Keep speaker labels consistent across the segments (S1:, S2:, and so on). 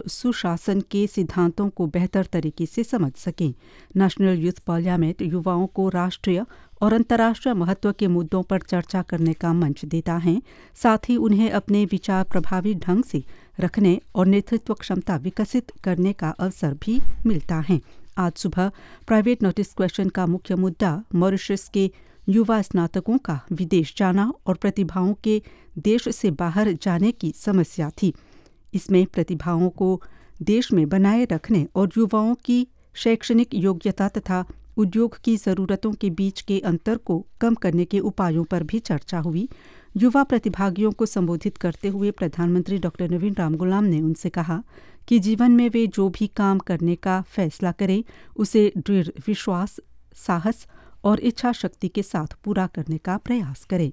S1: सुशासन के सिद्धांतों को बेहतर तरीके से समझ सकें। नेशनल यूथ पार्लियामेंट युवाओं को राष्ट्रीय और अंतर्राष्ट्रीय महत्व के मुद्दों पर चर्चा करने का मंच देता है, साथ ही उन्हें अपने विचार प्रभावी ढंग से रखने और नेतृत्व क्षमता विकसित करने का अवसर भी मिलता है। आज सुबह प्राइवेट नोटिस क्वेश्चन का मुख्य मुद्दा मॉरिशस के युवा स्नातकों का विदेश जाना और प्रतिभाओं के देश से बाहर जाने की समस्या थी। इसमें प्रतिभाओं को देश में बनाए रखने और युवाओं की शैक्षणिक योग्यता तथा उद्योग की ज़रूरतों के बीच के अंतर को कम करने के उपायों पर भी चर्चा हुई। युवा प्रतिभागियों को संबोधित करते हुए प्रधानमंत्री डॉ. नवीन रामगुलाम ने उनसे कहा कि जीवन में वे जो भी काम करने का फैसला करें उसे दृढ़ विश्वास, साहस और इच्छा शक्ति के साथ पूरा करने का प्रयास करें।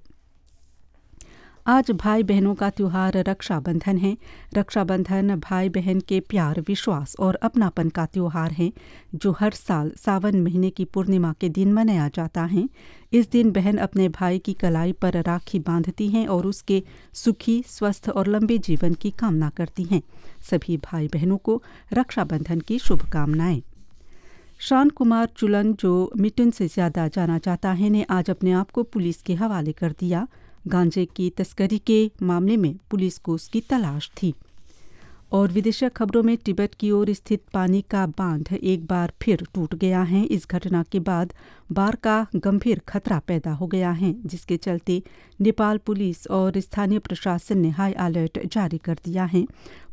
S1: आज भाई बहनों का त्योहार रक्षाबंधन है। रक्षाबंधन भाई बहन के प्यार, विश्वास और अपनापन का त्योहार है जो हर साल सावन महीने की पूर्णिमा के दिन मनाया जाता है। इस दिन बहन अपने भाई की कलाई पर राखी बांधती हैं और उसके सुखी, स्वस्थ और लंबे जीवन की कामना करती हैं। सभी भाई बहनों को रक्षाबंधन की शुभकामनाएं। शान कुमार चुलन, जो मिटुन से ज़्यादा जाना जाता है, ने आज अपने आप को पुलिस के हवाले कर दिया। गांजे की तस्करी के मामले में पुलिस को उसकी तलाश थी। और विदेशी खबरों में तिब्बत की ओर स्थित पानी का बांध एक बार फिर टूट गया है। इस घटना के बाद बाढ़ का गंभीर खतरा पैदा हो गया है, जिसके चलते नेपाल पुलिस और स्थानीय प्रशासन ने हाई अलर्ट जारी कर दिया है।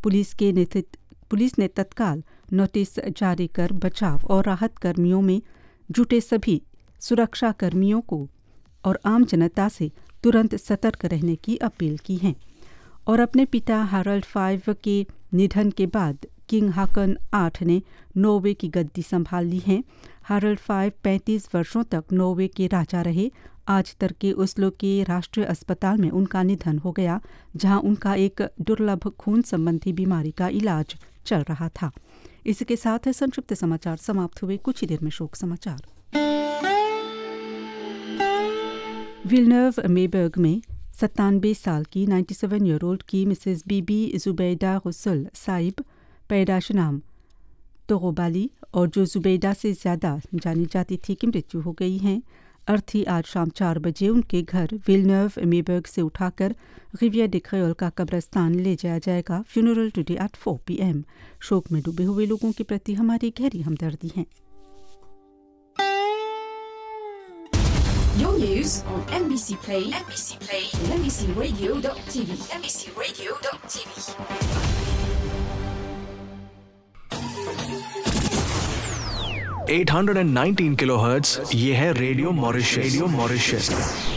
S1: पुलिस ने तत्काल नोटिस जारी कर बचाव और राहत कर्मियों में जुटे सभी सुरक्षा कर्मियों को और आम जनता से तुरंत सतर्क रहने की अपील की है। और अपने पिता हैरल्ड V के निधन के बाद किंग हाकन 8 ने नॉर्वे की गद्दी संभाल ली है। हैरल्ड V 35 वर्षों तक नॉर्वे के राजा रहे। आज तड़के ओस्लो के राष्ट्रीय अस्पताल में उनका निधन हो गया, जहां उनका एक दुर्लभ खून संबंधी बीमारी का इलाज चल रहा था। इसके साथ संक्षिप्त समाचार समाप्त हुए। कुछ ही देर में शोक समाचार। विल्नर्व-मेबर्ग में 97 साल की 97 ईयर ओल्ड की मिसेस बीबी जुबैदा गुसल साहिब, पैदाश नाम तोगोबाली, और जो जुबैदा से ज़्यादा जानी जाती थी, की मृत्यु हो गई है। अर्थी आज शाम 4 बजे उनके घर विल्नर्व-मेबर्ग से उठाकर रिवियर डे क्रेओल का कब्रस्तान ले जाया जाएगा। Funeral today at 4 PM। शोक में डूबे हुए लोगों के प्रति हमारी गहरी हमदर्दी है।
S2: Your news on MBC Play, and MBCRadio.tv, MBCRadio.tv.
S3: 819 kilohertz, ये है रेडियो मॉरिशस।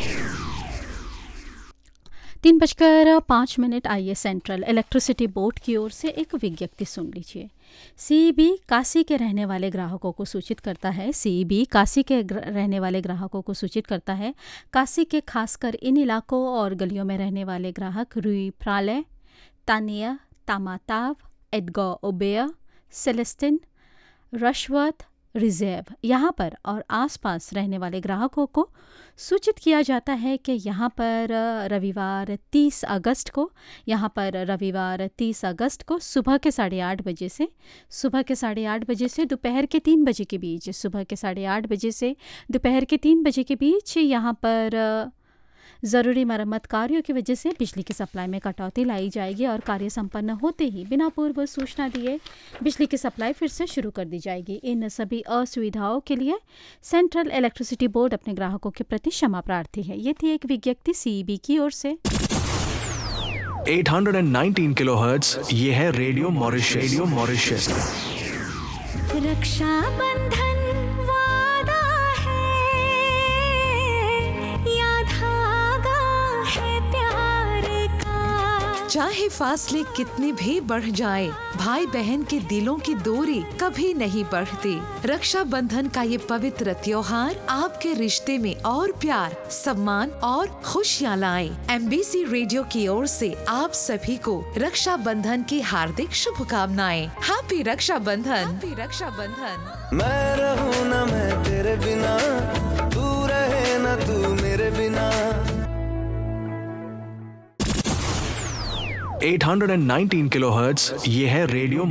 S4: 3:05। आइए सेंट्रल इलेक्ट्रिसिटी बोर्ड की ओर से एक विज्ञप्ति सुन लीजिए। CEB काशी के रहने वाले ग्राहकों को सूचित करता है। CEB काशी के रहने वाले ग्राहकों को सूचित करता है। काशी के खासकर इन इलाकों और गलियों में रहने वाले ग्राहक रुई प्रालय, तानिया, तामाताव, एडगो ओबेया, सेलेस्टिन, रशवर्थ, रिजर्व यहाँ पर और आसपास रहने वाले ग्राहकों को सूचित किया जाता है कि यहाँ पर रविवार 30 अगस्त को सुबह के 8:30 बजे से दोपहर के 3 बजे के बीच, यहाँ पर ज़रूरी मरम्मत कार्यों की वजह से बिजली की सप्लाई में कटौती लाई जाएगी और कार्य संपन्न होते ही बिना पूर्व सूचना दिए बिजली की सप्लाई फिर से शुरू कर दी जाएगी। इन सभी असुविधाओं के लिए सेंट्रल इलेक्ट्रिसिटी बोर्ड अपने ग्राहकों के प्रति क्षमा प्रार्थी है। ये थी एक विज्ञप्ति CEB की ओर से।
S3: 819 किलोहर्ट्ज़, ये है रेडियो मॉरिशस।
S5: रक्षाबंधन वादा है या धागा है प्यार का।
S6: चाहे फासले कितने भी बढ़ जाएं, भाई बहन के दिलों की दूरी कभी नहीं बढ़ती। रक्षाबंधन का ये पवित्र त्योहार आपके रिश्ते में और प्यार, सम्मान और खुशियाँ लाए। MBC रेडियो की ओर से आप सभी को रक्षाबंधन की हार्दिक शुभकामनाएं। हैप्पी रक्षाबंधन।
S7: मैं रहूं ना मैं तेरे बिना, तू रहे ना तू मेरे बिना।
S3: 819 किलोहर्ट्ज़, ये है रेडियो